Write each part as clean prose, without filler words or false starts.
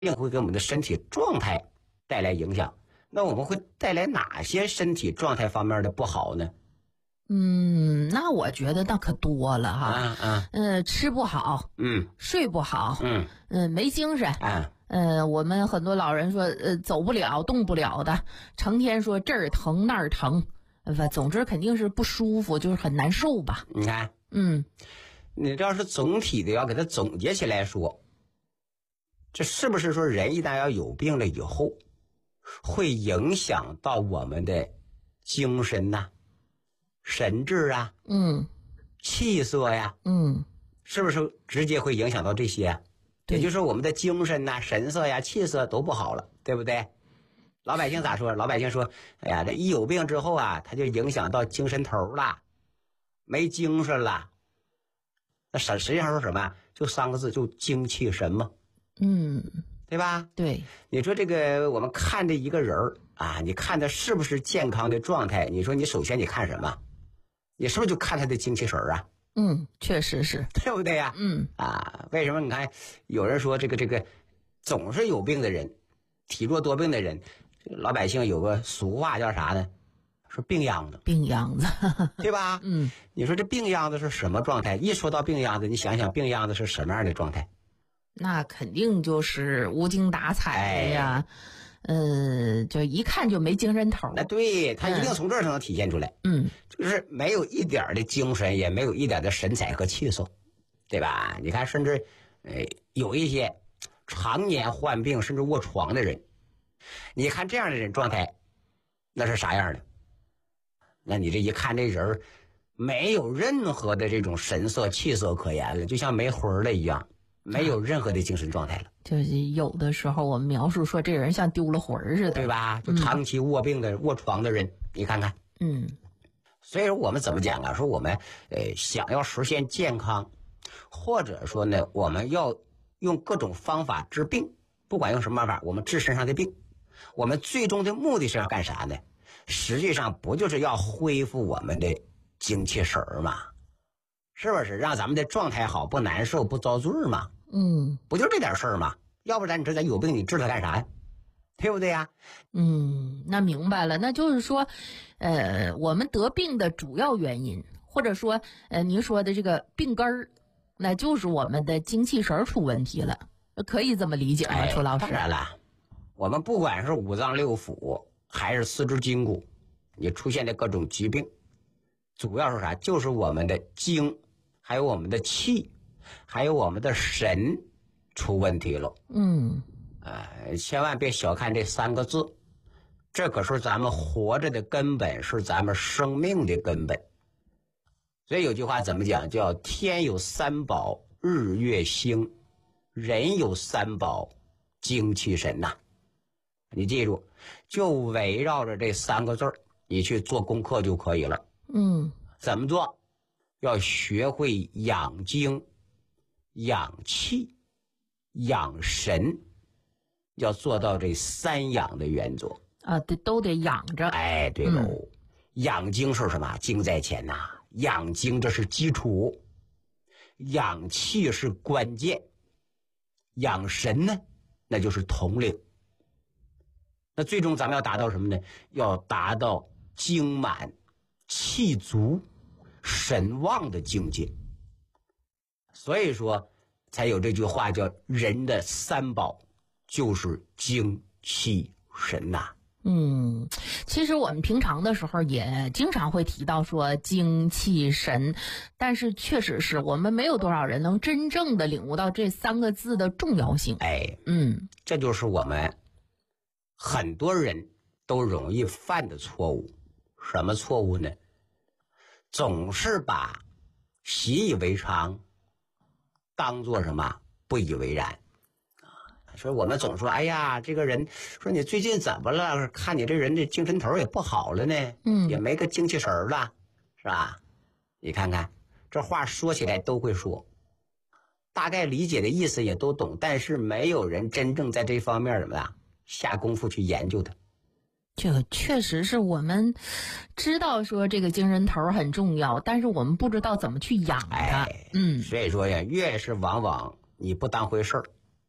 病会给我们的身体状态带来影响。那我们会带来哪些身体状态方面的不好呢？ 那我觉得那可多了哈。吃不好，睡不好，没精神，我们很多老人说，走不了，动不了的，成天说这儿疼那儿疼，总之肯定是不舒服，就是很难受吧。 你看，你这要是总体的要给它总结起来说，这是不是说人一旦要有病了以后，会影响到我们的精神呐、神志啊，气色呀，是不是直接会影响到这些啊？也就是说我们的精神呐、神色呀、气色都不好了，对不对？老百姓咋说？老百姓说，哎呀，这一有病之后啊，他就影响到精神头了，没精神了。那实际上说什么？就3个字，就精气神嘛。对吧？ 对。 你说这个我们看这一个人啊，你看他是不是健康的状态？你说你首先你看什么？你是不是就看他的精气神啊？ 确实是， 对不对呀？为什么你看有人说这个总是有病的人，体弱多病的人，老百姓有个俗话叫啥呢？说病秧子，对吧？你说这病秧子是什么状态？一说到病秧子，你想想病秧子是什么样的状态？ 那肯定就是无精打采的呀，就一看就没精神头。 那对，他一定从这儿才能体现出来。就是没有一点的精神，也没有一点的神采和气色，对吧？你看，甚至有一些常年患病甚至卧床的人，你看这样的人状态，那是啥样的？那你这一看这人没有任何的这种神色气色可言了，就像没魂了一样。没有任何的精神状态了， 就是有的时候我们描述说这人像丢了魂似的， 对吧？就长期卧病的、卧床的人，你看看，所以说我们怎么讲啊？说我们想要实现健康，或者说呢，我们要用各种方法治病，不管用什么办法，我们治身上的病，我们最终的目的是要干啥呢？实际上不就是要恢复我们的精气神吗？是不是让咱们的状态好，不难受，不遭罪嘛？不就这点事儿吗？要不然你说咱有病，你治它干啥呀？对不对呀？ 那明白了，那就是说，我们得病的主要原因，或者说，您说的这个病根儿，那就是我们的精气神出问题了，可以这么理解吗？楚老师？ 当然了，我们不管是五脏六腑还是四肢筋骨，你出现的各种疾病，主要是啥？就是我们的精。还有我们的气，还有我们的神出问题了。千万别小看这3个字，这可是咱们活着的根本，是咱们生命的根本。所以有句话怎么讲？叫天有3宝，日月星；人有3宝，精气神呐。你记住，就围绕着这3个字你去做功课就可以了。怎么做？要学会养精、养气、养神，要做到这3养的原则啊，都得养着。 对喽，养精是什么？精在前呐，养精这是基础，养气是关键，养神呢，那就是统领。那最终咱们要达到什么呢？要达到精满、气足、神旺的境界。所以说才有这句话叫人的3宝就是精气神呐。 其实我们平常的时候也经常会提到说精气神，但是确实是我们没有多少人能真正的领悟到这3个字的重要性。 这就是我们很多人都容易犯的错误。什么错误呢？总是把习以为常当做什么不以为然。说我们总说，哎呀，这个人说你最近怎么了？看你这人这精神头也不好了呢，也没个精气神了，是吧？你看看这话说起来都会说，大概理解的意思也都懂，但是没有人真正在这方面怎么样下功夫去研究它。 这个确实是我们知道说这个精神头很重要，但是我们不知道怎么去养它。 所以说呀，越是往往你不当回事儿，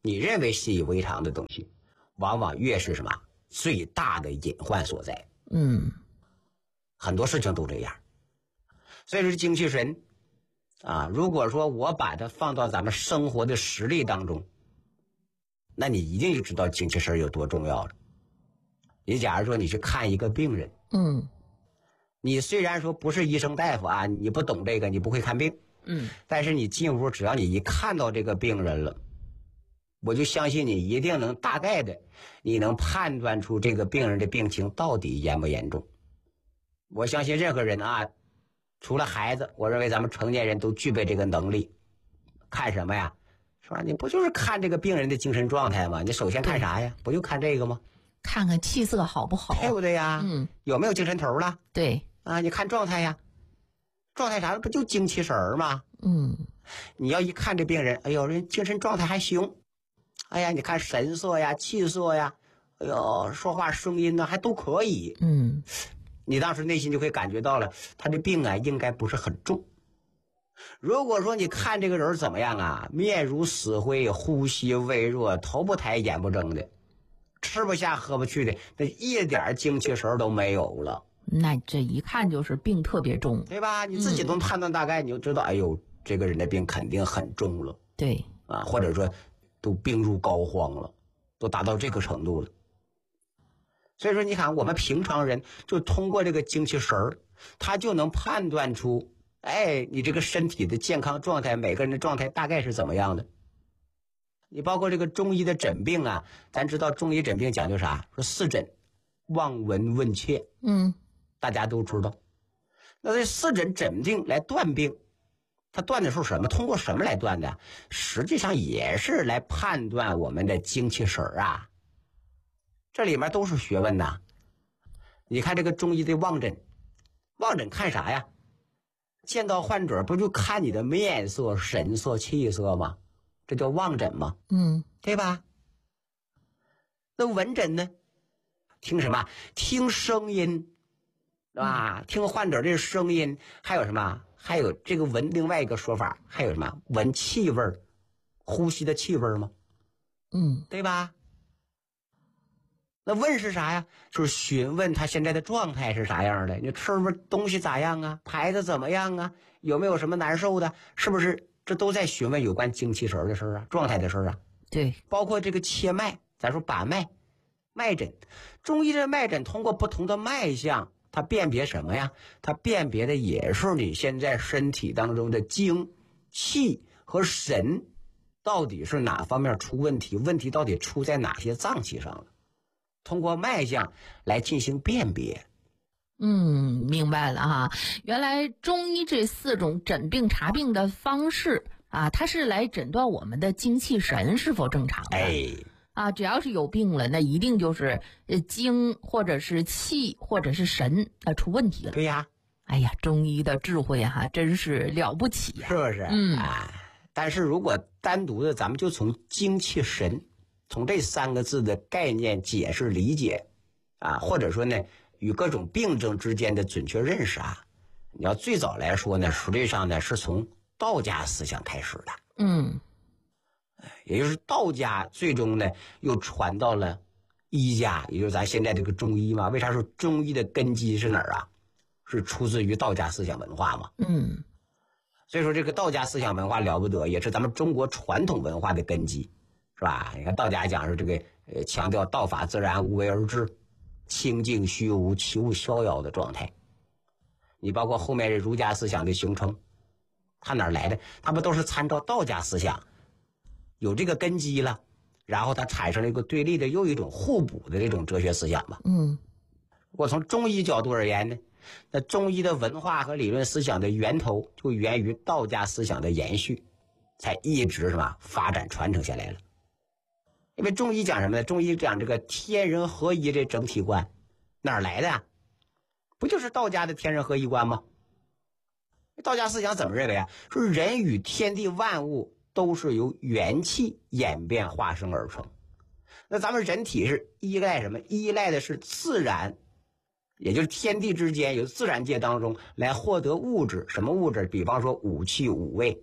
你认为习以为常的东西，往往越是什么最大的隐患所在。很多事情都这样。所以说精气神啊，如果说我把它放到咱们生活的实例当中，那你一定就知道精气神有多重要了。你假如说你去看一个病人，你虽然说不是医生大夫啊，你不懂这个，你不会看病，但是你进屋，只要你一看到这个病人了，我就相信你一定能大概的，你能判断出这个病人的病情到底严不严重。我相信任何人啊，除了孩子，我认为咱们成年人都具备这个能力。看什么呀？是吧？你不就是看这个病人的精神状态吗？你首先看啥呀？不就看这个吗？ 看看气色好不好， 对不对呀？有没有精神头了？ 对啊，你看状态呀，状态啥不就精气神吗？你要一看这病人，哎呦，人精神状态还行，哎呀，你看神色呀、气色呀，哎呦，说话声音呢还都可以，你当时内心就会感觉到了，他的病啊应该不是很重。如果说你看这个人怎么样啊，面如死灰，呼吸微弱，头不抬眼不睁的，吃不下喝不去的，那一点精气神都没有了， 那这一看就是病特别重， 对吧？你自己都判断大概，你就知道，哎呦，这个人的病肯定很重了， 对啊，或者说都病入膏肓了，都达到这个程度了。所以说你看我们平常人就通过这个精气神儿，他就能判断出，哎，你这个身体的健康状态，每个人的状态大概是怎么样的。你包括这个中医的诊病啊，咱知道中医诊病讲究啥？说四诊：望闻问切，大家都知道。那这四诊诊病来断病，它断的是什么？通过什么来断的？实际上也是来判断我们的精气神啊。这里面都是学问呐。你看这个中医的望诊，望诊看啥呀？见到患者不就看你的面色、神色、气色吗？这叫望诊吗？对吧？那闻诊呢？听什么？听声音，是吧？听患者这声音，还有什么？还有这个闻，另外一个说法还有什么？闻气味，呼吸的气味吗？对吧？那问是啥呀？就是询问他现在的状态是啥样的，你吃不东西咋样啊？排的怎么样啊？有没有什么难受的？是不是？这都在询问有关精气神的事啊，状态的事啊。 对， 包括这个切脉，咱说把脉，脉诊，中医的脉诊通过不同的脉象，它辨别什么呀？它辨别的也是你现在身体当中的精、气和神到底是哪方面出问题，问题到底出在哪些脏器上了。通过脉象来进行辨别。 明白了哈。原来中医这4种诊病查病的方式啊，它是来诊断我们的精气神是否正常的。只要是有病了，那一定就是精或者是气或者是神出问题了。 对呀。 哎呀，中医的智慧哈，真是了不起呀， 是不是？但是如果单独的咱们就从精气神，从这3个字的概念解释理解啊，或者说呢与各种病症之间的准确认识啊，你要最早来说呢，实际上呢是从道家思想开始的。也就是道家最终呢又传到了医家，也就是咱现在这个中医嘛。为啥说中医的根基是哪儿啊？是出自于道家思想文化嘛。所以说这个道家思想文化了不得，也是咱们中国传统文化的根基，是吧？你看道家讲是这个强调道法自然，无为而治，清净虚无，其物逍遥的状态。你包括后面儒家思想的形成，它哪来的？它不都是参照道家思想，有这个根基了，然后它产生了一个对立的又一种互补的这种哲学思想嘛。我从中医角度而言呢，那中医的文化和理论思想的源头就源于道家思想的延续，才一直什么发展传承下来了。因为中医讲什么呢？中医讲这个天人合一这整体观，哪儿来的呀？不就是道家的天人合一观吗？道家思想怎么认为啊？说人与天地万物都是由元气演变化生而成。那咱们人体是依赖什么？依赖的是自然，也就是天地之间，由自然界当中来获得物质。什么物质？比方说五气五味，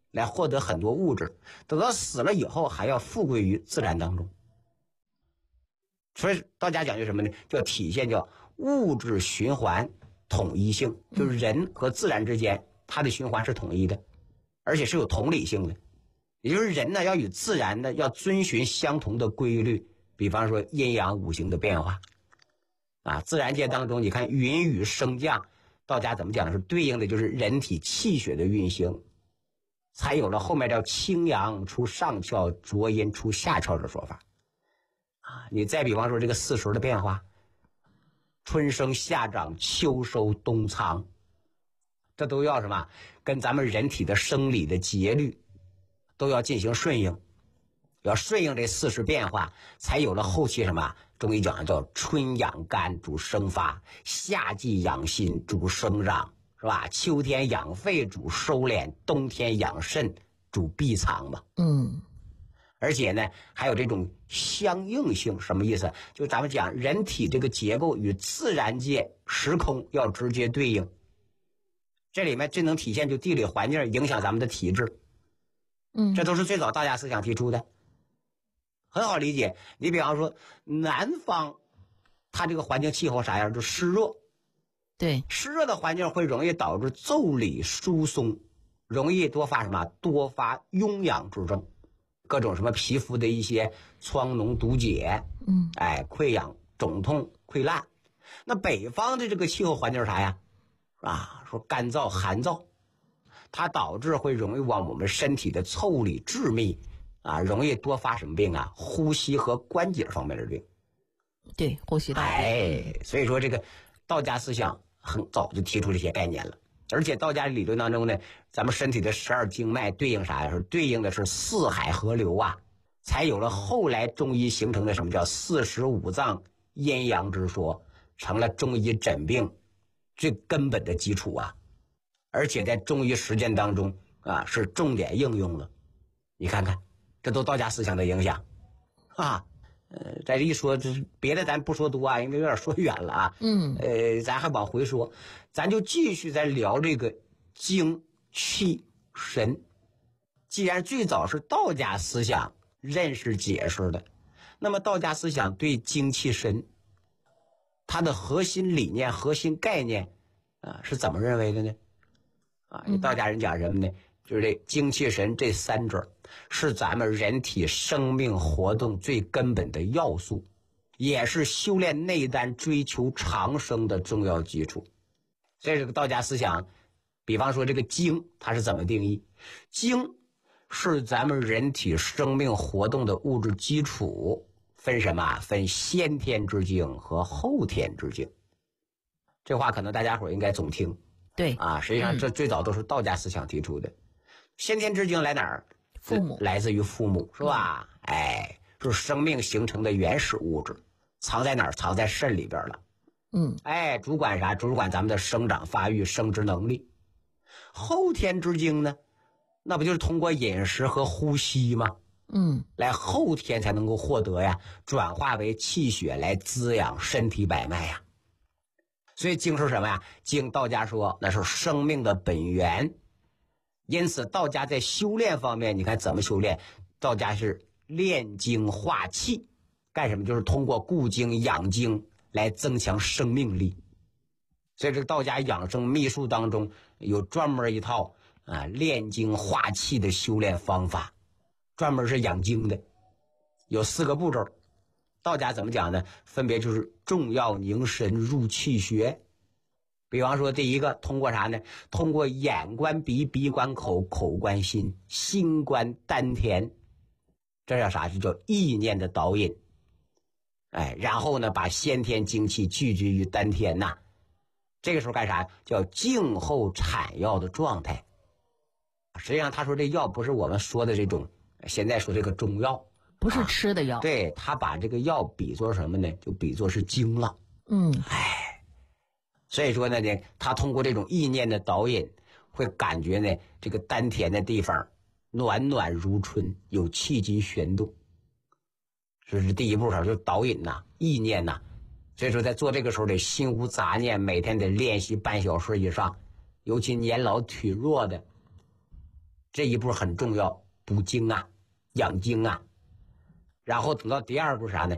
来获得很多物质，等到死了以后还要复归于自然当中。所以道家讲究什么呢？叫体现叫物质循环统一性，就是人和自然之间它的循环是统一的，而且是有同理性的。也就是人呢要与自然的要遵循相同的规律，比方说阴阳五行的变化啊，自然界当中你看云雨升降，道家怎么讲呢？是对应的就是人体气血的运行，才有了后面叫清阳出上窍，浊阴出下窍的说法啊。你再比方说这个四时的变化，春生夏长秋收冬藏，这都要什么？跟咱们人体的生理的节律都要进行顺应，要顺应这四时变化，才有了后期什么？中医讲叫春养肝主生发，夏季养心主生长，是吧？秋天养肺主收敛，冬天养肾主闭藏嘛。而且呢还有这种相应性，什么意思？就咱们讲人体这个结构与自然界时空要直接对应，这里面最能体现就地理环境影响咱们的体质。这都是最早道家思想提出的，很好理解。你比方说南方它这个环境气候啥样，就湿热， 对， 湿热的环境会容易导致腠理疏松，容易多发什么？多发痈痒之症，各种什么皮肤的一些疮脓毒结，溃疡肿痛溃烂。那北方的这个气候环境是啥呀？说干燥寒燥，它导致会容易往我们身体的腠理致密容易多发什么病啊？呼吸和关节方面的病。 对，呼吸道。 所以说这个道家思想很早就提出这些概念了。而且道家理论当中呢，咱们身体的12经脉对应啥呀？是对应的是四海河流才有了后来中医形成的什么叫45脏阴阳之说，成了中医诊病最根本的基础而且在中医实践当中是重点应用了。你看看，这都道家思想的影响再一说这别的咱不说多因为有点说远了咱还往回说，咱就继续再聊这个精气神。既然最早是道家思想认识解释的，那么道家思想对精气神它的核心理念核心概念是怎么认为的呢？道家人讲什么呢？就是这精气神这三者是咱们人体生命活动最根本的要素，也是修炼内丹追求长生的重要基础。所以这个道家思想，比方说这个精它是怎么定义？精是咱们人体生命活动的物质基础，分什么？分先天之精和后天之精。这话可能大家伙应该总听。 对实际上这最早都是道家思想提出的。先天之精来哪儿？ 父母， 来自于父母，是吧？是生命形成的原始物质，藏在哪儿？藏在肾里边了。主管啥？主管咱们的生长发育生殖能力。后天之精呢，那不就是通过饮食和呼吸吗？来后天才能够获得呀，转化为气血来滋养身体百脉呀。所以精是什么呀？精道家说那是生命的本源。因此道家在修炼方面，你看怎么修炼？道家是炼精化气，干什么？就是通过固精养精来增强生命力。所以这个道家养生秘术当中有专门一套炼精化气的修炼方法，专门是养精的，有4个步骤。道家怎么讲呢？分别就是重要凝神入气穴。比方说第一个通过啥呢？通过眼观鼻，鼻观口，口观心，心观丹田，这叫啥？这叫意念的导引。然后呢把先天精气聚集于丹田这个时候干啥？叫静候产药的状态。实际上他说这药不是我们说的这种现在说这个中药， 不是吃的药。 对，他把这个药比作什么呢？就比作是精了。所以说呢，他通过这种意念的导引，会感觉呢这个丹田的地方暖暖如春，有气机旋动。这是第一步就导引意念所以说在做这个时候得心无杂念，每天得练习半小时以上。尤其年老体弱的， 这一步很重要，补精啊，养精啊。然后等到第二步啥呢？